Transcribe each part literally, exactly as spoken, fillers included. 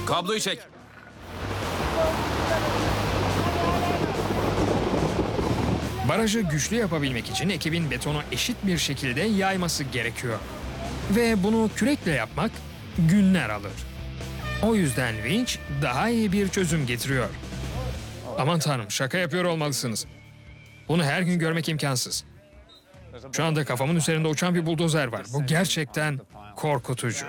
Kabloyu çek. Barajı güçlü yapabilmek için ekibin betonu eşit bir şekilde yayması gerekiyor. Ve bunu kürekle yapmak günler alır. O yüzden vinç daha iyi bir çözüm getiriyor. Aman tanrım, şaka yapıyor olmalısınız. Bunu her gün görmek imkansız. Şu anda kafamın üzerinde uçan bir buldozer var. Bu gerçekten korkutucu.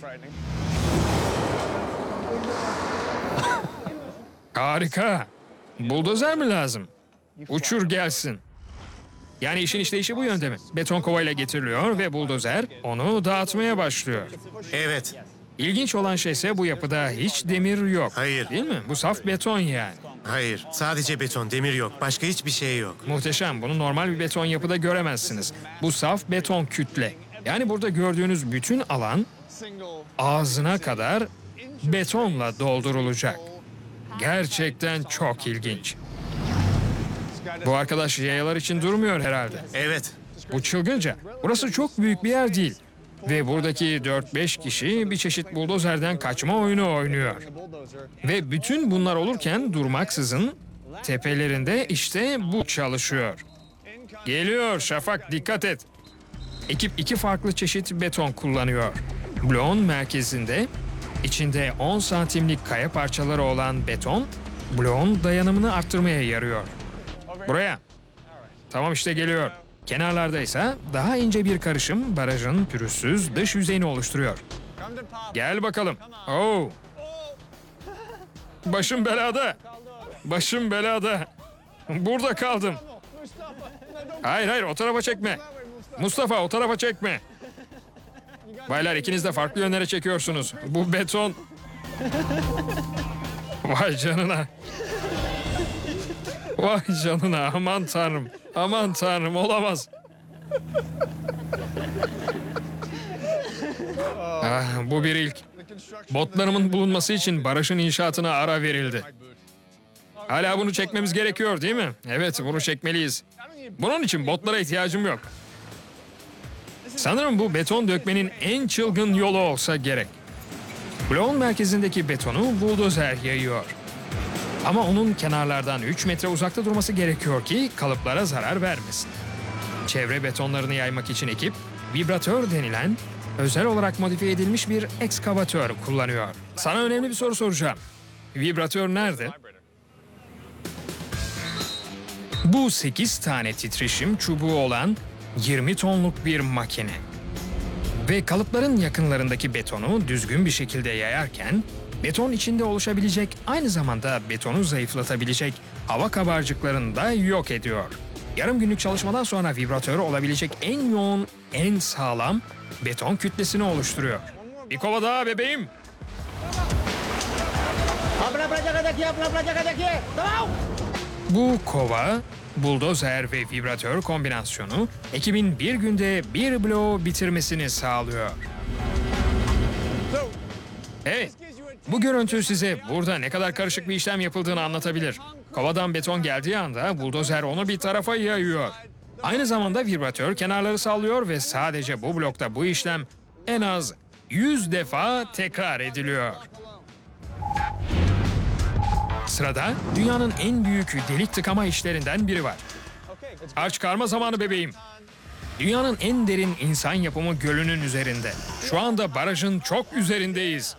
Harika. Buldozer mi lazım? Uçur gelsin. Yani işin işleyişi bu yönde mi? Beton kovayla getiriliyor ve buldozer onu dağıtmaya başlıyor. Evet. İlginç olan şey ise bu yapıda hiç demir yok. Hayır. Değil mi? Bu saf beton yani. Hayır. Sadece beton, demir yok. Başka hiçbir şey yok. Muhteşem. Bunu normal bir beton yapıda göremezsiniz. Bu saf beton kütle. Yani burada gördüğünüz bütün alan ağzına kadar betonla doldurulacak. Gerçekten çok ilginç. Bu arkadaş yayalar için durmuyor herhalde. Evet. Bu çılgınca. Burası çok büyük bir yer değil. Ve buradaki dört beş kişi bir çeşit buldozerden kaçma oyunu oynuyor. Ve bütün bunlar olurken durmaksızın tepelerinde işte bu çalışıyor. Geliyor Şafak, dikkat et. Ekip iki farklı çeşit beton kullanıyor. Bloğun merkezinde içinde on santimlik kaya parçaları olan beton, bloğun dayanımını arttırmaya yarıyor. Buraya. Tamam, işte geliyor. Kenarlarda ise daha ince bir karışım barajın pürüzsüz dış yüzeyini oluşturuyor. Gel bakalım. Oo. Başım belada. Başım belada. Burada kaldım. Hayır hayır, o tarafa çekme. Mustafa, o tarafa çekme. Baylar, ikiniz de farklı yönlere çekiyorsunuz. Bu beton... Vay canına. Vay canına, aman tanrım. Aman tanrım, olamaz. Ah, bu bir ilk. Botlarımın bulunması için barajın inşaatına ara verildi. Hala bunu çekmemiz gerekiyor değil mi? Evet, bunu çekmeliyiz. Bunun için botlara ihtiyacım yok. Sanırım bu beton dökmenin en çılgın yolu olsa gerek. Bloğun merkezindeki betonu buldozer yayıyor. Ama onun kenarlardan üç metre uzakta durması gerekiyor ki kalıplara zarar vermesin. Çevre betonlarını yaymak için ekip, vibratör denilen özel olarak modifiye edilmiş bir ekskavatör kullanıyor. Sana önemli bir soru soracağım. Vibratör nerede? Bu sekiz tane titreşim çubuğu olan yirmi tonluk bir makine. Ve kalıpların yakınlarındaki betonu düzgün bir şekilde yayarken, beton içinde oluşabilecek, aynı zamanda betonu zayıflatabilecek hava kabarcıklarını da yok ediyor. Yarım günlük çalışmadan sonra vibratörü olabilecek en yoğun, en sağlam beton kütlesini oluşturuyor. Bir kova daha bebeğim. Bu kova, buldozer ve vibratör kombinasyonu ekibin bir günde bir bloğu bitirmesini sağlıyor. Hey, bu görüntü size burada ne kadar karışık bir işlem yapıldığını anlatabilir. Kovadan beton geldiği anda buldozer onu bir tarafa yayıyor. Aynı zamanda vibratör kenarları sallıyor ve sadece bu blokta bu işlem en az yüz defa tekrar ediliyor. Sırada dünyanın en büyük delik tıkama işlerinden biri var. Aç karma zamanı bebeğim. Dünyanın en derin insan yapımı gölünün üzerinde. Şu anda barajın çok üzerindeyiz.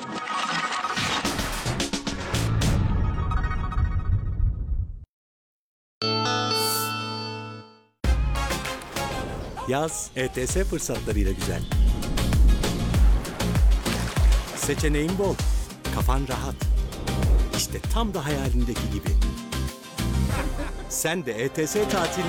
Yaz E T S fırsatlarıyla güzel. Seçeneğin bol, kafan rahat. İşte tam da hayalindeki gibi. Sen de E T S tatil